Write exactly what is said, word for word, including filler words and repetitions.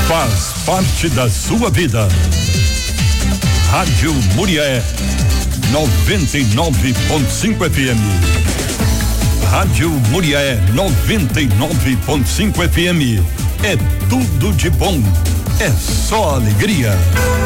faz parte da sua vida. Rádio Murié noventa e nove ponto cinco F M. Rádio Murié noventa e nove ponto cinco F M. É tudo de bom. É só alegria.